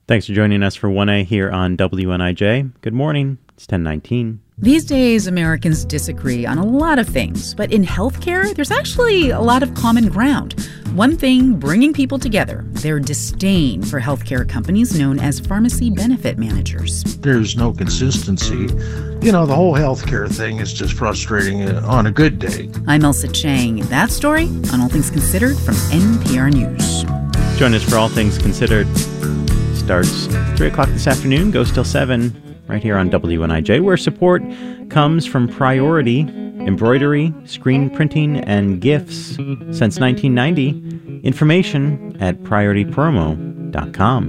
Thanks for joining us for 1A here on WNIJ. Good morning. It's 10:19. These days, Americans disagree on a lot of things, but in healthcare, there's actually a lot of common ground. One thing bringing people together, their disdain for healthcare companies known as pharmacy benefit managers. There's no consistency. You know, the whole healthcare thing is just frustrating on a good day. I'm Elsa Chang. That story on All Things Considered from NPR News. Join us for All Things Considered. Starts 3 o'clock this afternoon, goes till 7, right here on WNIJ, where support comes from Priority, embroidery, screen printing, and gifts since 1990. Information at PriorityPromo.com.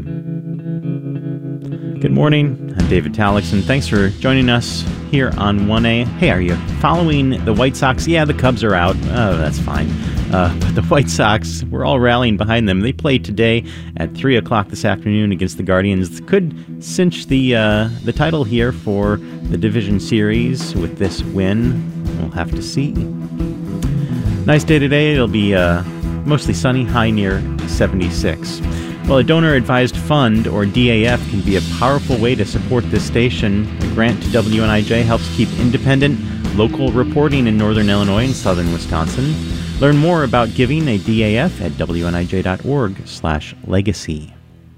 Good morning. I'm David Talix, and thanks for joining us here on 1A. Hey, are you following the White Sox? Yeah, the Cubs are out. Oh, that's fine. But the White Sox, we're all rallying behind them. They play today at 3 o'clock this afternoon against the Guardians. Could cinch the title here for the division series with this win. We'll have to see. Nice day today. It'll be mostly sunny, high near 76. Well, a donor-advised fund, or DAF, can be a powerful way to support this station. A grant to WNIJ helps keep independent, local reporting in northern Illinois and southern Wisconsin. Learn more about giving a DAF at WNIJ.org/legacy.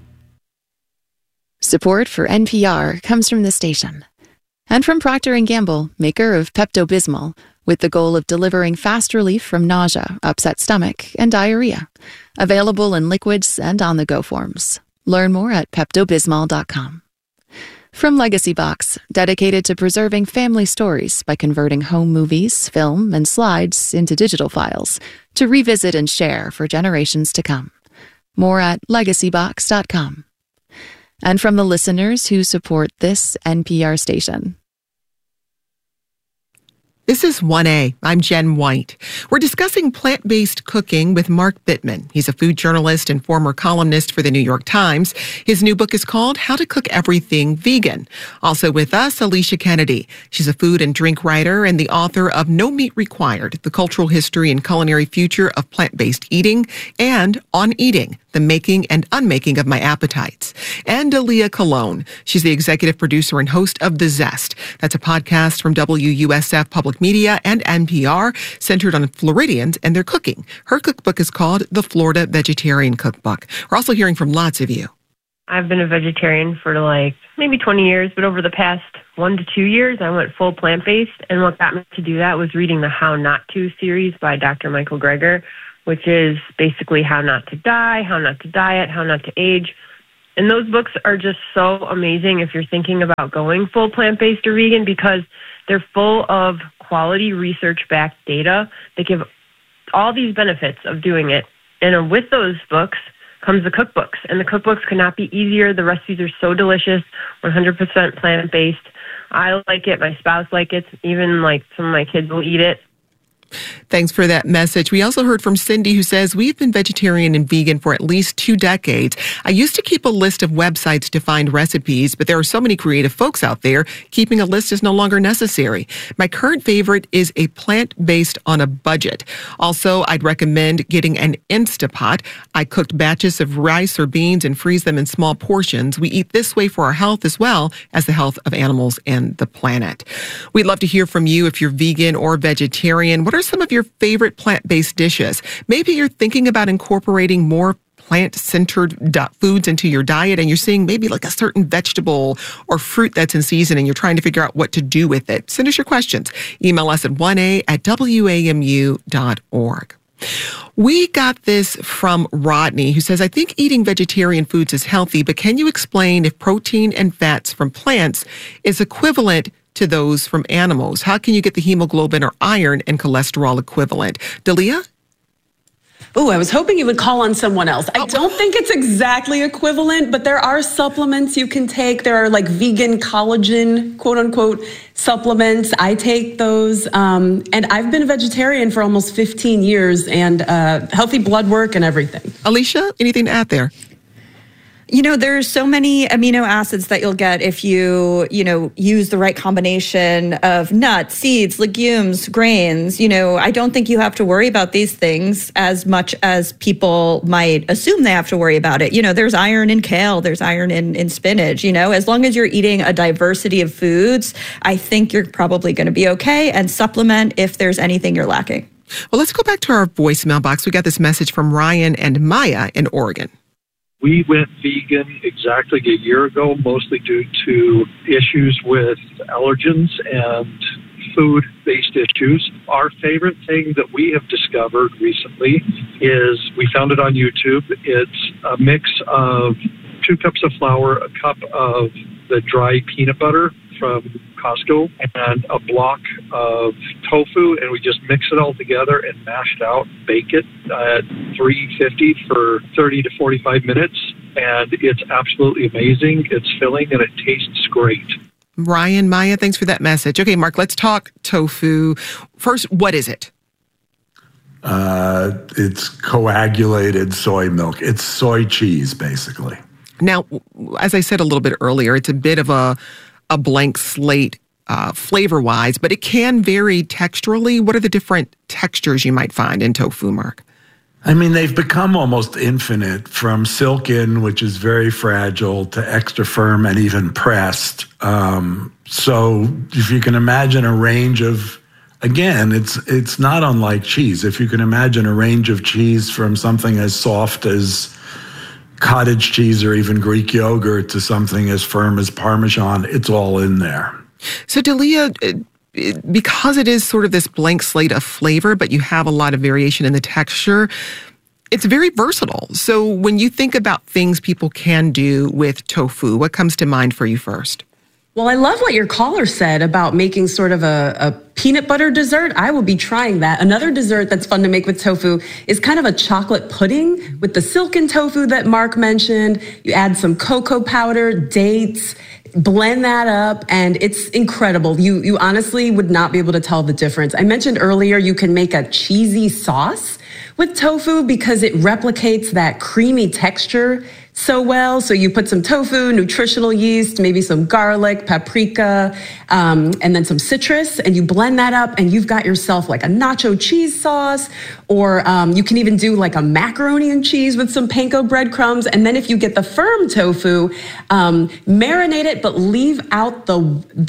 Support for NPR comes from the station and from Procter & Gamble, maker of Pepto-Bismol, with the goal of delivering fast relief from nausea, upset stomach, and diarrhea. Available in liquids and on-the-go forms. Learn more at PeptoBismol.com. From Legacy Box, dedicated to preserving family stories by converting home movies, film, and slides into digital files to revisit and share for generations to come. More at legacybox.com. And from the listeners who support this NPR station. This is 1A. I'm Jen White. We're discussing plant-based cooking with Mark Bittman. He's a food journalist and former columnist for the New York Times. His new book is called How to Cook Everything Vegan. Also with us, Alicia Kennedy. She's a food and drink writer and the author of No Meat Required, The Cultural History and Culinary Future of Plant-Based Eating, and On Eating, The Making and Unmaking of My Appetites. And Dalia Colon. She's the executive producer and host of The Zest. That's a podcast from WUSF Public Media and NPR centered on Floridians and their cooking. Her cookbook is called The Florida Vegetarian Cookbook. We're also hearing from lots of you. I've been a vegetarian for maybe 20 years, but over the past 1 to 2 years, I went full plant-based. And what got me to do that was reading the How Not To series by Dr. Michael Greger, which is basically how not to die, how not to diet, how not to age. And those books are just so amazing if you're thinking about going full plant-based or vegan, because they're full of quality research-backed data that give all these benefits of doing it. And with those books comes the cookbooks. And the cookbooks could not be easier. The recipes are so delicious, 100% plant-based. I like it. My spouse likes it. Even some of my kids will eat it. Thanks for that message. We also heard from Cindy, who says, we've been vegetarian and vegan for at least 2 decades. I used to keep a list of websites to find recipes, but there are so many creative folks out there, keeping a list is no longer necessary. My current favorite is a plant-based on a budget. Also, I'd recommend getting an Instapot. I cooked batches of rice or beans and freeze them in small portions. We eat this way for our health as well as the health of animals and the planet. We'd love to hear from you if you're vegan or vegetarian. What are some of your favorite plant-based dishes? Maybe you're thinking about incorporating more plant-centered foods into your diet, and you're seeing maybe a certain vegetable or fruit that's in season, and you're trying to figure out what to do with it. Send us your questions. Email us at 1a@wamu.org. We got this from Rodney, who says, I think eating vegetarian foods is healthy, but can you explain if protein and fats from plants is equivalent to those from animals? How can you get the hemoglobin or iron and cholesterol equivalent? Dalia? Oh, I was hoping you would call on someone else. I don't think it's exactly equivalent, but there are supplements you can take. There are vegan collagen, quote unquote, supplements. I take those. And I've been a vegetarian for almost 15 years and healthy blood work and everything. Alicia, anything to add there? There's so many amino acids that you'll get if you use the right combination of nuts, seeds, legumes, grains. I don't think you have to worry about these things as much as people might assume they have to worry about it. There's iron in kale, there's iron in spinach. As long as you're eating a diversity of foods, I think you're probably going to be okay, and supplement if there's anything you're lacking. Well, let's go back to our voicemail box. We got this message from Ryan and Maya in Oregon. We went vegan exactly a year ago, mostly due to issues with allergens and food-based issues. Our favorite thing that we have discovered recently is, we found it on YouTube. It's a mix of 2 cups of flour, a cup of the dry peanut butter from Costco, and a block of tofu, and we just mix it all together and mash it out, bake it at 350 for 30 to 45 minutes, and it's absolutely amazing. It's filling and it tastes great. Ryan, Maya, thanks for that message. Okay, Mark, let's talk tofu. First, what is it? It's coagulated soy milk. It's soy cheese, basically. Now, as I said a little bit earlier, it's a bit of a blank slate flavor-wise, but it can vary texturally. What are the different textures you might find in tofu, Mark? I mean, they've become almost infinite, from silken, which is very fragile, to extra firm and even pressed. So if you can imagine a range of, again, it's not unlike cheese. If you can imagine a range of cheese from something as soft as cottage cheese or even Greek yogurt to something as firm as Parmesan, it's all in there. So, Dalia, because it is sort of this blank slate of flavor, but you have a lot of variation in the texture, it's very versatile. So when you think about things people can do with tofu, what comes to mind for you first? Well, I love what your caller said about making sort of a peanut butter dessert. I will be trying that. Another dessert that's fun to make with tofu is kind of a chocolate pudding with the silken tofu that Mark mentioned. You add some cocoa powder, dates, blend that up, and it's incredible. You honestly would not be able to tell the difference. I mentioned earlier you can make a cheesy sauce with tofu because it replicates that creamy texture so well. So you put some tofu, nutritional yeast, maybe some garlic, paprika, and then some citrus, and you blend that up and you've got yourself like a nacho cheese sauce, or you can even do like a macaroni and cheese with some panko breadcrumbs. And then if you get the firm tofu, marinate it, but leave out the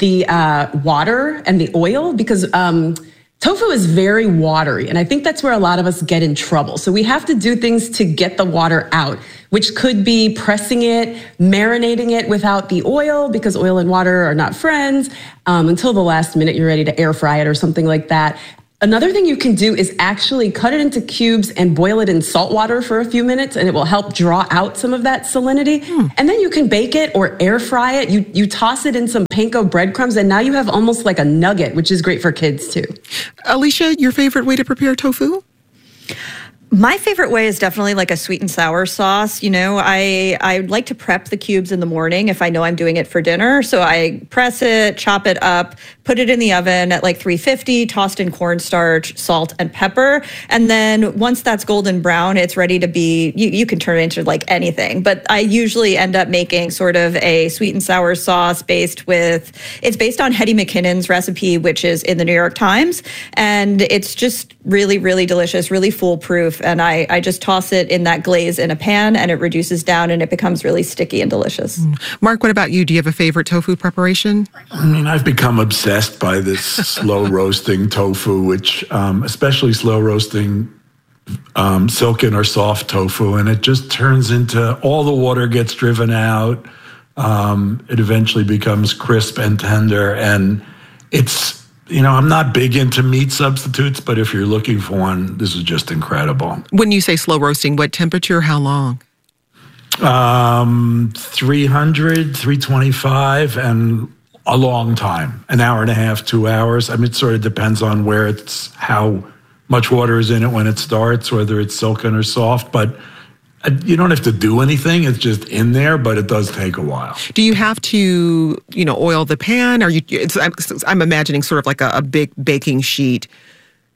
water and the oil, because tofu is very watery, and I think that's where a lot of us get in trouble. So we have to do things to get the water out, which could be pressing it, marinating it without the oil, because oil and water are not friends, until the last minute you're ready to air fry it or something like that. Another thing you can do is actually cut it into cubes and boil it in salt water for a few minutes, and it will help draw out some of that salinity. And then you can bake it or air fry it. You toss it in some panko breadcrumbs, and now you have almost like a nugget, which is great for kids too. Alicia, your favorite way to prepare tofu? My favorite way is definitely like a sweet and sour sauce. I like to prep the cubes in the morning if I know I'm doing it for dinner. So I press it, chop it up, put it in the oven at like 350, tossed in cornstarch, salt, and pepper. And then once that's golden brown, it's ready to be, you can turn it into like anything. But I usually end up making sort of a sweet and sour sauce it's based on Hetty McKinnon's recipe, which is in the New York Times. And it's just really, really delicious, really foolproof. And I just toss it in that glaze in a pan, and it reduces down and it becomes really sticky and delicious. Mark, what about you? Do you have a favorite tofu preparation? I mean, I've become obsessed by this slow roasting tofu, which especially slow roasting silken or soft tofu, and it just turns into, all the water gets driven out. It eventually becomes crisp and tender, and it's, I'm not big into meat substitutes, but if you're looking for one, this is just incredible. When you say slow roasting, what temperature, how long? 300, 325, and a long time, an hour and a half, 2 hours. I mean, it sort of depends on how much water is in it when it starts, whether it's silken or soft, but you don't have to do anything. It's just in there, but it does take a while. Do you have to, oil the pan? I'm imagining sort of like a big baking sheet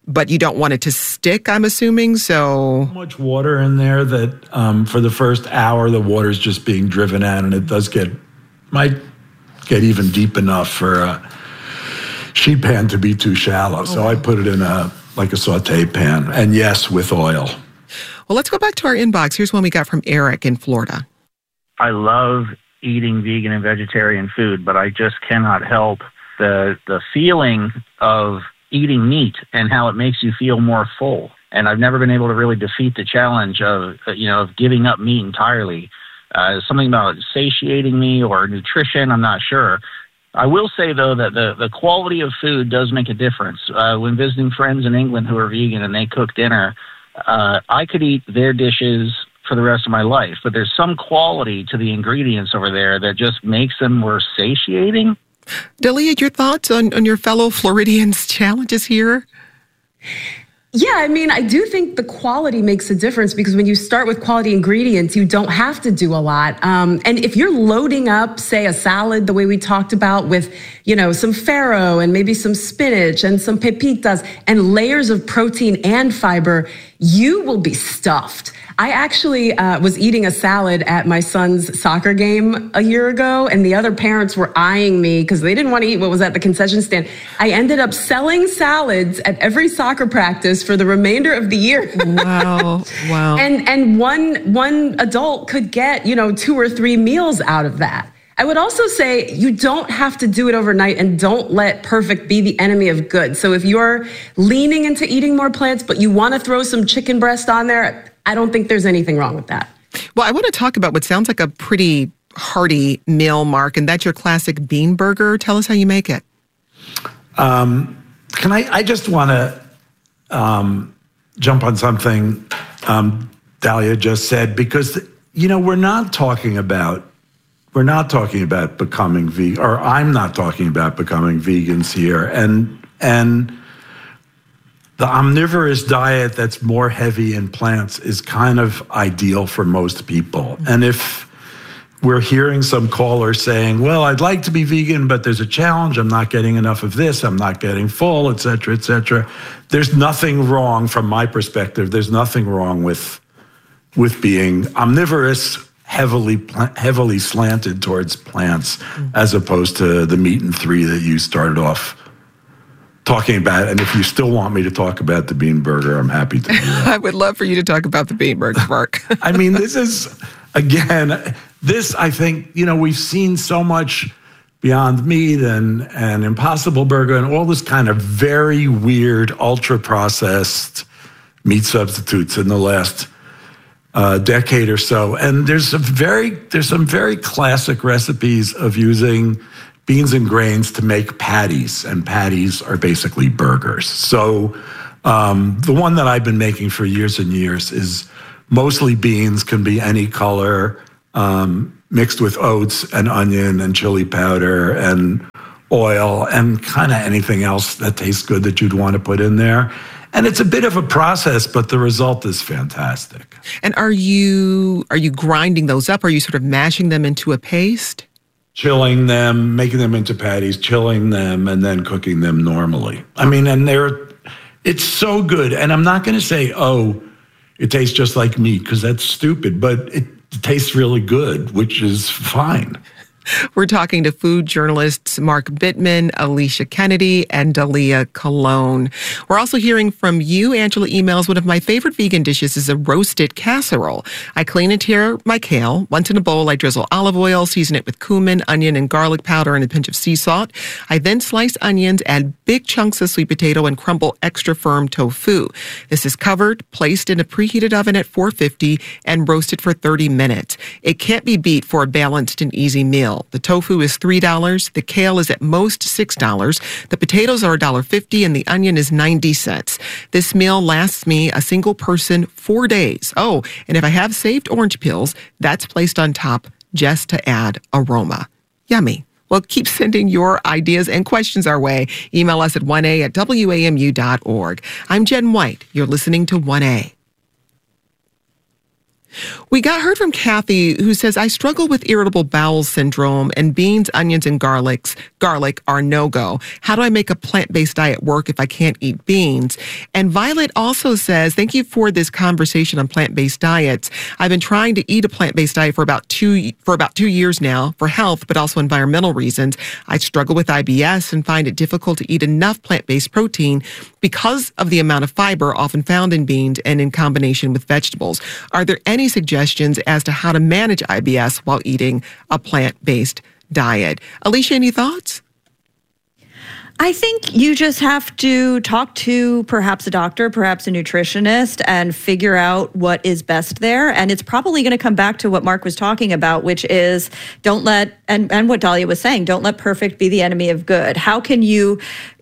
but you don't want it to stick, I'm assuming. So much water in there that for the first hour, the water's just being driven out, and it might get even deep enough for a sheet pan to be too shallow. So I put it in a saute pan, and yes, with oil. Well, let's go back to our inbox. Here's one we got from Eric in Florida. I love eating vegan and vegetarian food, but I just cannot help the feeling of eating meat and how it makes you feel more full. And I've never been able to really defeat the challenge of giving up meat entirely. Something about satiating me or nutrition, I'm not sure. I will say, though, that the quality of food does make a difference. When visiting friends in England who are vegan and they cook dinner, I could eat their dishes for the rest of my life, but there's some quality to the ingredients over there that just makes them more satiating. Dalia, your thoughts on your fellow Floridians' challenges here? Yeah, I mean, I do think the quality makes a difference because when you start with quality ingredients, you don't have to do a lot. And if you're loading up, say, a salad the way we talked about with, some farro and maybe some spinach and some pepitas and layers of protein and fiber, you will be stuffed. I actually was eating a salad at my son's soccer game a year ago, and the other parents were eyeing me because they didn't want to eat what was at the concession stand. I ended up selling salads at every soccer practice for the remainder of the year. Wow. And one adult could get, 2 or 3 meals out of that. I would also say you don't have to do it overnight, and don't let perfect be the enemy of good. So if you're leaning into eating more plants, but you want to throw some chicken breast on there, I don't think there's anything wrong with that. Well, I want to talk about what sounds like a pretty hearty meal, Mark, and that's your classic bean burger. Tell us how you make it. I just want to jump on something Dalia just said, because, we're not talking about becoming vegan, or I'm not talking about becoming vegans here. And the omnivorous diet that's more heavy in plants is kind of ideal for most people. And if we're hearing some caller saying, well, I'd like to be vegan, but there's a challenge, I'm not getting enough of this, I'm not getting full, et cetera, there's nothing wrong, from my perspective, there's nothing wrong with being omnivorous, heavily slanted towards plants, as opposed to the meat and 3 that you started off talking about. And if you still want me to talk about the bean burger, I'm happy to do that. I would love for you to talk about the bean burger, Mark. I mean, this is, again, I think, we've seen so much Beyond Meat and Impossible Burger and all this kind of very weird, ultra-processed meat substitutes in the last decade or so. And there's some very classic recipes of using beans and grains to make patties, and patties are basically burgers. So the one that I've been making for years and years is mostly beans, can be any color, mixed with oats and onion and chili powder and oil and kind of anything else that tastes good that you'd want to put in there. And it's a bit of a process, but the result is fantastic. And are you grinding those up? Are you sort of mashing them into a paste? Chilling them, making them into patties, chilling them, and then cooking them normally. I mean, it's so good. And I'm not going to say, oh, it tastes just like meat, because that's stupid, but it tastes really good, which is fine. We're talking to food journalists Mark Bittman, Alicia Kennedy, and Dalia Colon. We're also hearing from you. Angela emails, one of my favorite vegan dishes is a roasted casserole. I clean and tear my kale. Once in a bowl, I drizzle olive oil, season it with cumin, onion, and garlic powder, and a pinch of sea salt. I then slice onions, add big chunks of sweet potato, and crumble extra firm tofu. This is covered, placed in a preheated oven at 450, and roasted for 30 minutes. It can't be beat for a balanced and easy meal. The tofu is $3. The kale is at most $6. The potatoes are $1.50, and the onion is 90 cents. This meal lasts me, a single person, 4 days. Oh, and if I have saved orange peels, that's placed on top just to add aroma. Yummy. Well, keep sending your ideas and questions our way. Email us at 1a@wamu.org. I'm Jen White. You're listening to 1A. We heard from Kathy, who says, I struggle with irritable bowel syndrome, and beans, onions, and garlic are no-go. How do I make a plant-based diet work if I can't eat beans? And Violet also says, thank you for this conversation on plant-based diets. I've been trying to eat a plant-based diet for about 2 years now for health, but also environmental reasons. I struggle with IBS and find it difficult to eat enough plant-based protein because of the amount of fiber often found in beans and in combination with vegetables. Are there any suggestions as to how to manage IBS while eating a plant-based diet? Alicia, any thoughts? I think you just have to talk to perhaps a doctor, perhaps a nutritionist, and figure out what is best there. And it's probably going to come back to what Mark was talking about, which is don't let, and what Dahlia was saying, don't let perfect be the enemy of good. How can you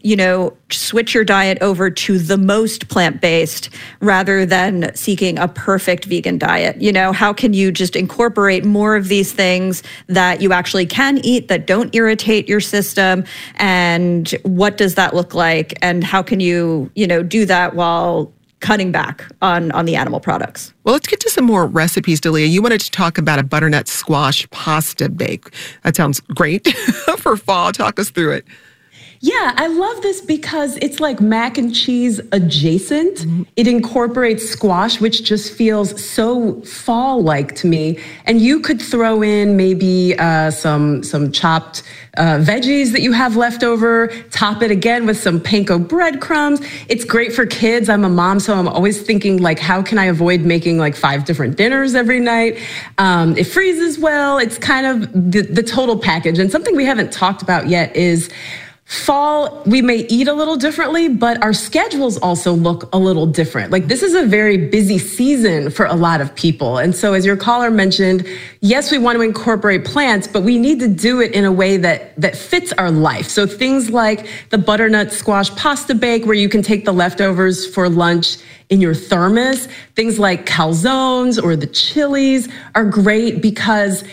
switch your diet over to the most plant-based rather than seeking a perfect vegan diet? How can you just incorporate more of these things that you actually can eat that don't irritate your system? And what does that look like? And how can you, do that while cutting back on the animal products? Well, let's get to some more recipes, Dahlia. You wanted to talk about a butternut squash pasta bake. That sounds great for fall. Talk us through it. Yeah, I love this because it's like mac and cheese adjacent. Mm-hmm. It incorporates squash, which just feels so fall-like to me. And you could throw in maybe some chopped veggies that you have left over, top it again with some panko breadcrumbs. It's great for kids. I'm a mom, so I'm always thinking, like, how can I avoid making like 5 different dinners every night? It freezes well. It's kind of the total package. And something we haven't talked about yet is fall, we may eat a little differently, but our schedules also look a little different. Like, this is a very busy season for a lot of people. And so as your caller mentioned, yes, we want to incorporate plants, but we need to do it in a way that fits our life. So things like the butternut squash pasta bake, where you can take the leftovers for lunch in your thermos. Things like calzones or the chilies are great because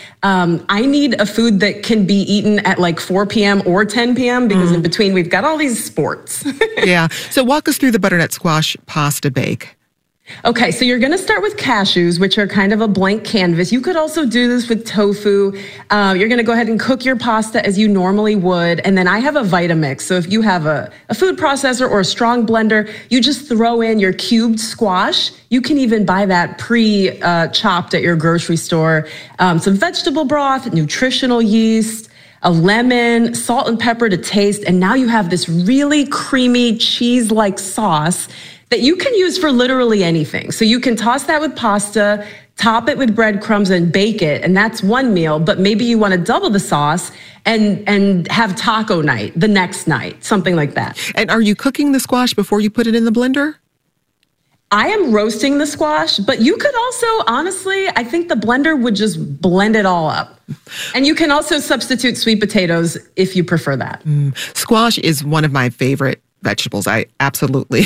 I need a food that can be eaten at like 4 p.m. or 10 p.m. because in between we've got all these sports. Yeah. So walk us through the butternut squash pasta bake. Okay, so you're going to start with cashews, which are kind of a blank canvas. You could also do this with tofu. You're going to go ahead and cook your pasta as you normally would. And then I have a Vitamix. So if you have a food processor or a strong blender, you just throw in your cubed squash. You can even buy that pre-chopped at your grocery store. Some vegetable broth, nutritional yeast, a lemon, salt and pepper to taste. And now you have this really creamy cheese-like sauce that you can use for literally anything. So you can toss that with pasta, top it with breadcrumbs and bake it. And that's one meal, but maybe you want to double the sauce and have taco night the next night, something like that. And are you cooking the squash before you put it in the blender? I am roasting the squash, but you could also, honestly, I think the blender would just blend it all up. And you can also substitute sweet potatoes if you prefer that. Squash is one of my favorite vegetables. I absolutely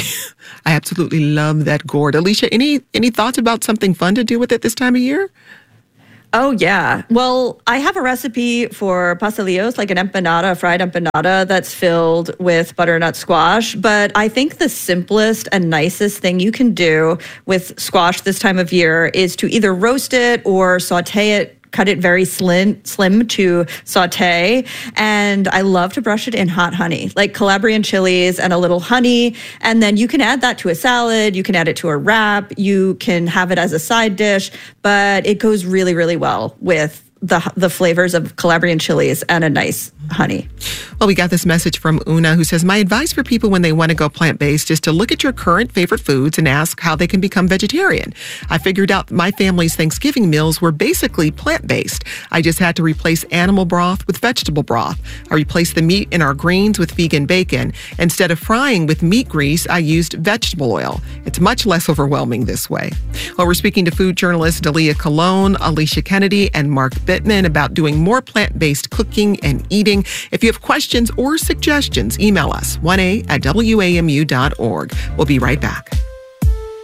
love that gourd. Alicia, any thoughts about something fun to do with it this time of year? Oh, yeah. Well, I have a recipe for pastelillos, like an empanada, a fried empanada that's filled with butternut squash. But I think the simplest and nicest thing you can do with squash this time of year is to either roast it or saute it, cut it very slim to saute. And I love to brush it in hot honey, like Calabrian chilies and a little honey. And then you can add that to a salad. You can add it to a wrap. You can have it as a side dish, but it goes really, really well with the flavors of Calabrian chilies and a nice honey. Well, we got this message from Una, who says, my advice for people when they want to go plant-based is to look at your current favorite foods and ask how they can become vegetarian. I figured out my family's Thanksgiving meals were basically plant-based. I just had to replace animal broth with vegetable broth. I replaced the meat in our greens with vegan bacon. Instead of frying with meat grease, I used vegetable oil. It's much less overwhelming this way. Well, we're speaking to food journalists Dahlia Colón, Alicia Kennedy, and Mark Bittman about doing more plant-based cooking and eating. If you have questions or suggestions, email us 1a@wamu.org. We'll be right back.